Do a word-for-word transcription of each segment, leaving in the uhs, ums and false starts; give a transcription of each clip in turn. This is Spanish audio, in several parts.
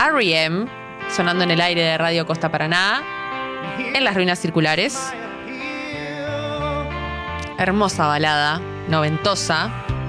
R E M, sonando en el aire de Radio Costa Paraná, en las ruinas circulares. Hermosa balada, noventosa.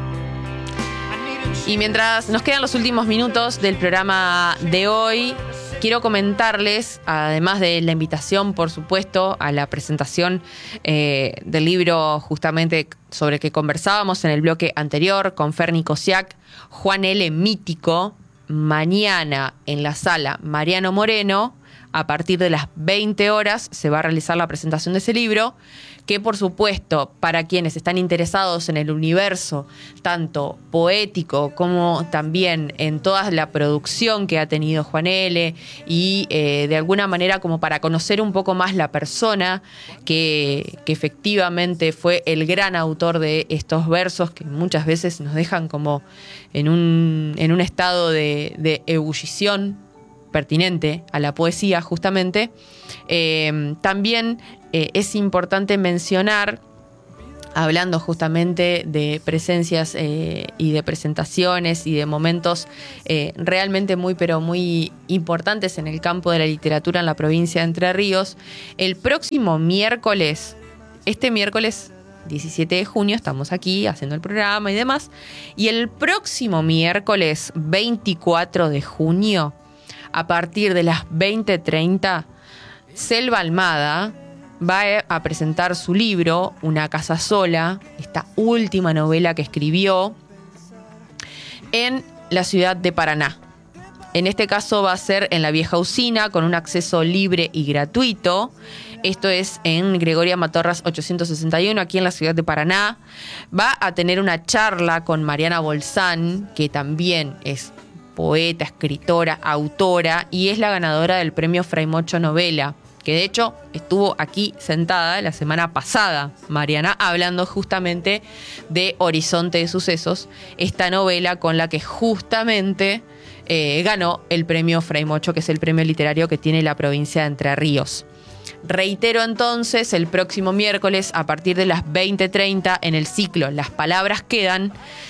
Y mientras nos quedan los últimos minutos del programa de hoy, quiero comentarles, además de la invitación, por supuesto, a la presentación eh, del libro justamente sobre el que conversábamos en el bloque anterior con Ferni Kosiak, Juan L. Mítico, mañana en la sala Mariano Moreno, a partir de las veinte horas, se va a realizar la presentación de ese libro, que por supuesto, para quienes están interesados en el universo, tanto poético como también en toda la producción que ha tenido Juan L., y eh, de alguna manera como para conocer un poco más la persona que, que efectivamente fue el gran autor de estos versos, que muchas veces nos dejan como en un, en un estado de, de ebullición pertinente a la poesía, justamente. Eh, también eh, es importante mencionar, hablando justamente de presencias eh, y de presentaciones y de momentos eh, realmente muy, pero muy importantes en el campo de la literatura en la provincia de Entre Ríos, el próximo miércoles, este miércoles diecisiete de junio, estamos aquí haciendo el programa y demás, y el próximo miércoles veinticuatro de junio, a partir de las veinte treinta, Selva Almada va a presentar su libro, Una casa sola, esta última novela que escribió, en la ciudad de Paraná. En este caso va a ser en la vieja usina, con un acceso libre y gratuito. Esto es en Gregoria Matorras ochocientos sesenta y uno, aquí en la ciudad de Paraná. Va a tener una charla con Mariana Bolzán, que también es poeta, escritora, autora, y es la ganadora del premio Fray Mocho Novela, que de hecho estuvo aquí sentada la semana pasada, Mariana, hablando justamente de Horizonte de Sucesos, esta novela con la que justamente eh, ganó el premio Fray Mocho, que es el premio literario que tiene la provincia de Entre Ríos. Reitero entonces, el próximo miércoles a partir de las veinte treinta en el ciclo Las Palabras Quedan,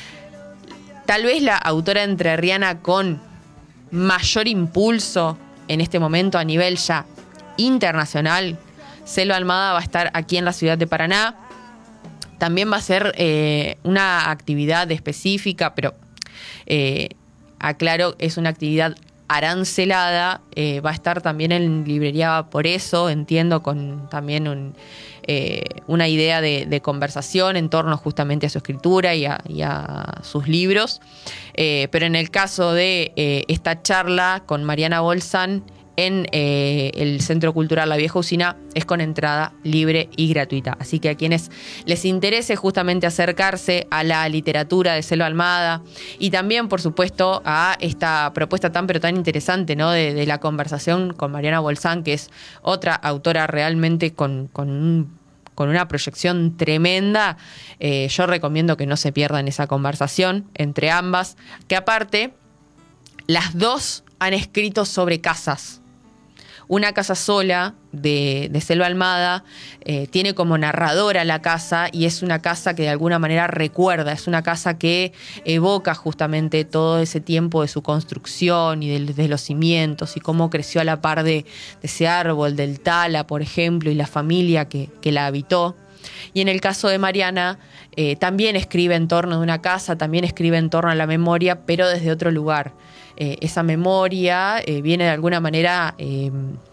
tal vez la autora entrerriana con mayor impulso en este momento a nivel ya internacional, Selva Almada, va a estar aquí en la ciudad de Paraná. También va a ser eh, una actividad específica, pero eh, aclaro, es una actividad arancelada. Eh, va a estar también en librería Por Eso, entiendo, con también un... Eh, una idea de, de conversación en torno justamente a su escritura y a, y a sus libros. Eh, pero en el caso de eh, esta charla con Mariana Bolzán en eh, el Centro Cultural La Vieja Usina, es con entrada libre y gratuita. Así que a quienes les interese justamente acercarse a la literatura de Selva Almada y también, por supuesto, a esta propuesta tan pero tan interesante, ¿no?, de, de la conversación con Mariana Bolzán, que es otra autora realmente con, con, un, con una proyección tremenda, eh, yo recomiendo que no se pierdan esa conversación entre ambas, que aparte las dos han escrito sobre casas. Una casa sola de, de Selva Almada eh, tiene como narradora la casa, y es una casa que de alguna manera recuerda, es una casa que evoca justamente todo ese tiempo de su construcción y de, de los cimientos y cómo creció a la par de, de ese árbol, del tala, por ejemplo, y la familia que, que la habitó. Y en el caso de Mariana, eh, también escribe en torno de una casa, también escribe en torno a la memoria, pero desde otro lugar. Eh, esa memoria eh, viene de alguna manera eh,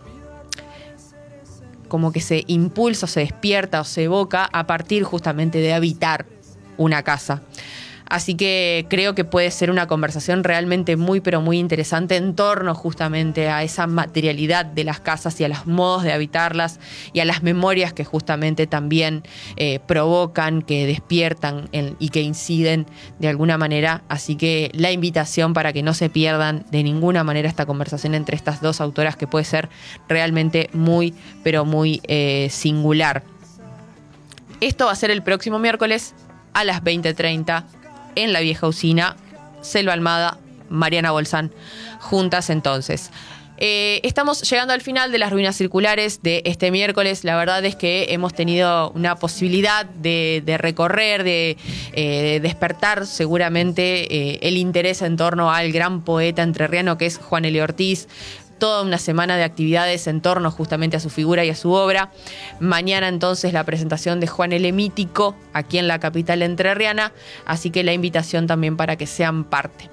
como que se impulsa, o se despierta o se evoca a partir justamente de habitar una casa. Así que creo que puede ser una conversación realmente muy, pero muy interesante en torno justamente a esa materialidad de las casas y a los modos de habitarlas y a las memorias que justamente también eh, provocan, que despiertan en, y que inciden de alguna manera. Así que la invitación para que no se pierdan de ninguna manera esta conversación entre estas dos autoras, que puede ser realmente muy, pero muy eh, singular. Esto va a ser el próximo miércoles a las veinte treinta en la Vieja Usina, Selva Almada, Mariana Bolzán, juntas entonces. Eh, estamos llegando al final de las ruinas circulares de este miércoles. La verdad es que hemos tenido una posibilidad de, de recorrer, de eh, despertar seguramente eh, el interés en torno al gran poeta entrerriano que es Juan L. Ortiz. Toda una semana de actividades en torno justamente a su figura y a su obra. Mañana entonces la presentación de Juan L. Mítico aquí en la capital entrerriana, así que la invitación también para que sean parte.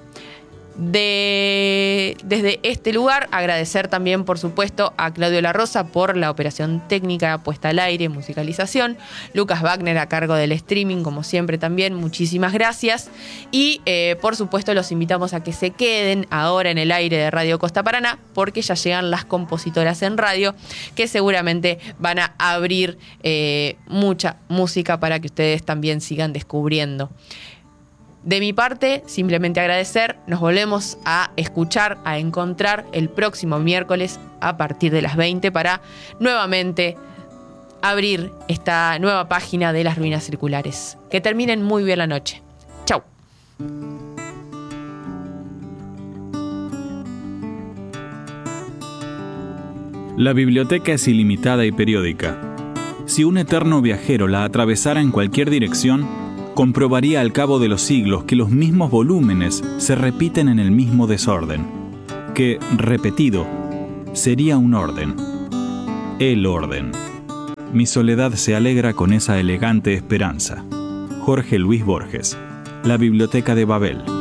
De, desde este lugar agradecer también por supuesto a Claudio La Rosa por la operación técnica, puesta al aire, musicalización, Lucas Wagner a cargo del streaming como siempre también, muchísimas gracias y eh, por supuesto los invitamos a que se queden ahora en el aire de Radio Costa Paraná porque ya llegan las compositoras en radio que seguramente van a abrir eh, mucha música para que ustedes también sigan descubriendo. De mi parte, simplemente agradecer. Nos volvemos a escuchar, a encontrar el próximo miércoles a partir de las veinte para nuevamente abrir esta nueva página de las ruinas circulares. Que terminen muy bien la noche. Chau. La biblioteca es ilimitada y periódica. Si un eterno viajero la atravesara en cualquier dirección, comprobaría al cabo de los siglos que los mismos volúmenes se repiten en el mismo desorden, que, repetido, sería un orden. El orden. Mi soledad se alegra con esa elegante esperanza. Jorge Luis Borges. La Biblioteca de Babel.